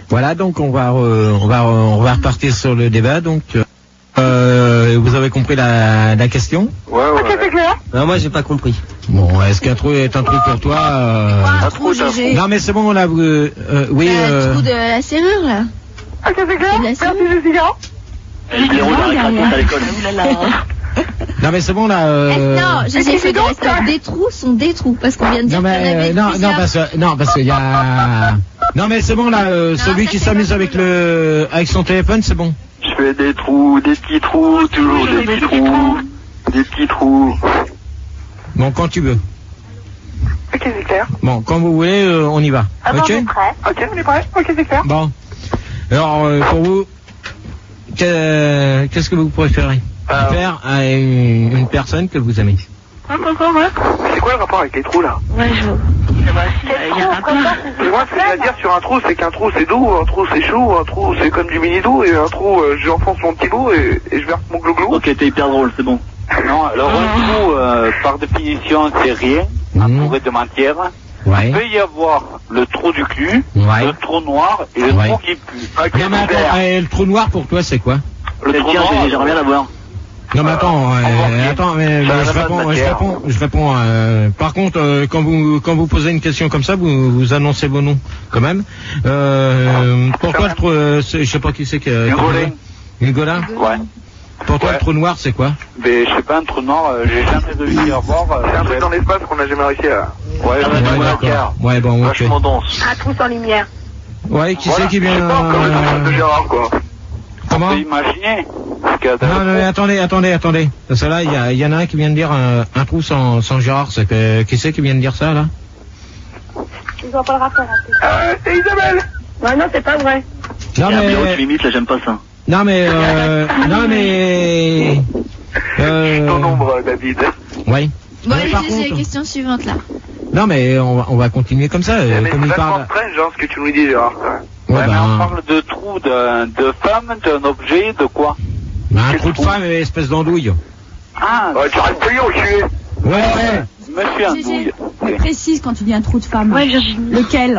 Voilà, donc on va repartir sur le débat. Donc, vous avez compris la question? Ouais. C'est clair. Non, moi j'ai pas compris. Bon, est-ce qu'un trou est un trou pour toi? Un trou, GG. Non, mais c'est bon, on a... oui. Le trou de la serrure, là. Ok, c'est clair. Merci, Jessica. Je déroule la récréation à l'école. Non, mais c'est bon, là... Non, GG, faut dire, est-ce que des trous sont des trous? Parce qu'on vient de dire Non, mais, parce qu'il y a... Non, mais c'est bon, là, celui qui s'amuse avec son téléphone, c'est bon. Je fais des trous, des petits trous, toujours des petits trous, des petits trous. Bon, quand tu veux. Ok, c'est clair. Bon, quand vous voulez, on y va. Ah bon, Ok? on est prêt. Ok, on est prêt. Ok, c'est clair. Bon. Alors, pour vous, qu'est-ce que vous préférez faire à une personne que vous aimez? C'est quoi le rapport avec les trous là? Ouais, il y a un rapport. Moi, ce que j'ai à dire sur un trou, c'est qu'un trou c'est doux, un trou c'est chaud, un trou c'est comme du mini doux, et un trou, j'enfonce mon petit bout et je verse mon glou-glou. Ok, t'es hyper drôle, c'est bon. Non, alors un trou, par définition, c'est rien, entouré de matière. Ouais. Il peut y avoir le trou du cul, Ouais. le trou noir et le trou qui pue. Non, mais attends, le trou noir pour toi, c'est quoi? Le trou noir, j'aimerais bien l'avoir. Non, mais attends, mais je réponds. Par contre, quand vous posez une question comme ça, vous annoncez vos noms, quand même. Pourquoi le trou, je sais pas qui c'est qui a... Hugola? Ouais. Pour toi, le trou noir, c'est quoi? Mais je sais pas, un trou noir, j'ai jamais réussi à voir. C'est un truc dans l'espace qu'on a jamais réussi à... Ouais, d'accord. Ouais, bon, ok. Vachement dense. Un trou sans lumière. Ouais, qui c'est qui vient... de Gérard, quoi. Comment? On peut imaginer. Non, mais attendez. Parce que là, il y en a un qui vient de dire un trou sans Gérard. C'est que, qui c'est qui vient de dire ça, là? Je vois pas le rapport. C'est Isabelle. Ouais, non, c'est pas vrai. Non, Tu limites, là, j'aime pas ça. Non, mais... Ton nombre, David. Oui. Bon, Mais par j'ai la contre... question suivante, là. Non, mais on va continuer comme ça. Mais Comme c'est il vachement parle... strange, genre, ce que tu nous dis, Gérard. Ouais, Mais on parle de trou, de femme, d'un objet, de quoi? Un trou de femme, espèce d'andouille. Ah, tu restes poli au cul. Ouais. Monsieur Andouille. Mais précise quand tu dis un trou de femme. Ouais, Virginie. Lequel?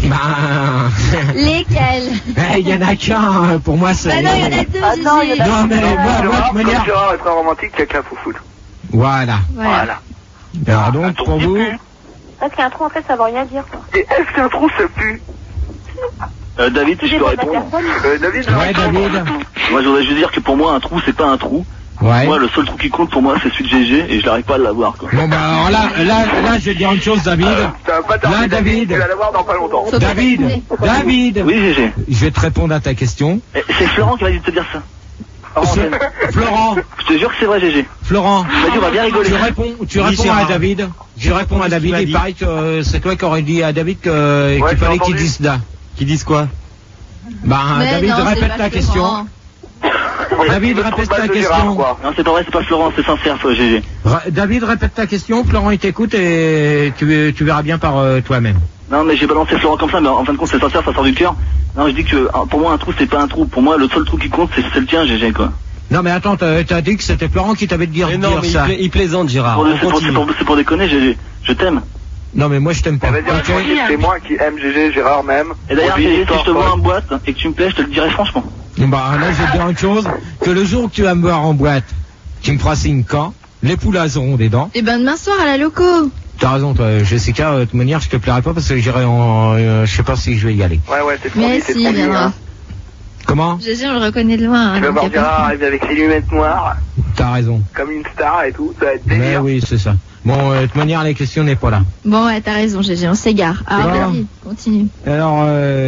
Lesquels? Il y en a qu'un, pour moi, c'est... Bah non, il y en a deux, Ah non, il y en a Non, mais moi, de manière... Gérard est très romantique, quelqu'un faut foutre. Voilà. Alors donc, pour vous... Parce qu'un trou, en fait, ça veut rien dire, quoi. Et est-ce qu'un trou, ça pue? David, si je peux répondre. David, Ouais, David. Moi, je voudrais juste dire que pour moi, un trou, c'est pas un trou. Ouais. Moi, le seul trou qui compte pour moi, c'est celui de GG, et je n'arrive pas à l'avoir, quoi. Bon, bah, alors là, je vais dire une chose, David. ça va pas tarder, Là, David. Tu vas l'avoir dans pas longtemps. David. Oui, GG. Je vais te répondre à ta question. C'est Florent qui m'a dit de te dire ça. Florent. Je te jure que c'est vrai, GG. Florent. Vas-y, on va bien rigoler. Tu réponds à David. Je réponds à David. Il paraît que c'est toi qui aurais dit à David qu'il fallait qu'il dise ça. Qui disent quoi? Bah, Mais David, non, répète c'est ta pas question. Florent. David, répète ta question. Non, c'est pas vrai, c'est pas Florent, c'est sincère, ça, GG. David, répète ta question. Florent, il t'écoute et tu verras bien par toi-même. Non, mais j'ai balancé Florent comme ça, mais en fin de compte, c'est sincère, ça sort du cœur. Non, je dis que pour moi, un trou, c'est pas un trou. Pour moi, le seul trou qui compte, c'est le tien, GG, quoi. Non, mais attends, t'as dit que c'était Florent qui t'avait dit dire ça. Il plaisante, Gérard. C'est pour déconner, GG. Je t'aime. Non, mais moi, je t'aime pas. C'est moi qui aime GG, Gérard même. Et d'ailleurs, GG, si je te vois en boîte et que tu me plais, je te le dirai franchement. Bah, là, je vais te dire une chose, que le jour où tu vas me voir en boîte, tu me feras signe quand, les poulas auront des dents. Et ben, demain soir, à la loco. T'as raison, toi, Jessica, de toute manière, je te plairai pas parce que j'irai en, je sais pas si je vais y aller. Ouais, c'est Mais si, il viendra. Comment? GG, on le reconnaît de loin. Tu vas voir Gérard arriver avec ses lunettes noires. T'as raison. Comme une star et tout, ça va être Mais délire. oui, c'est ça. Bon, de toute manière, la question n'est pas là. Bon, ouais, t'as raison, GG, on s'égare. Alors, Bon. vas-y, continue. Alors,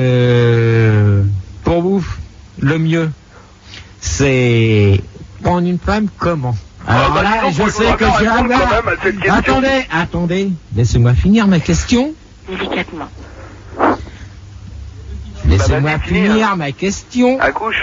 pour vous, le mieux, c'est prendre une femme comment? Alors là, je sais que je vais avoir... Attendez, laissez-moi finir ma question. Délicatement. Laissez-moi finir ma question. Accouche.